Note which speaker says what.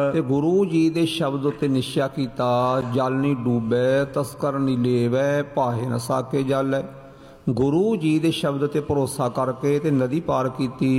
Speaker 1: ਤੇ ਗੁਰੂ ਜੀ ਦੇ ਸ਼ਬਦ ਉੱਤੇ ਨਿਸ਼ਚਾ ਕੀਤਾ, ਜਲ ਨਹੀਂ ਡੂਬੈ ਤਸਕਰ ਨਹੀਂ ਲੇਵੈ, ਭਾਹੇ ਨ ਸਾਕੇ ਜਲ। ਗੁਰੂ ਜੀ ਦੇ ਸ਼ਬਦ ਤੇ ਭਰੋਸਾ ਕਰਕੇ ਤੇ ਨਦੀ ਪਾਰ ਕੀਤੀ।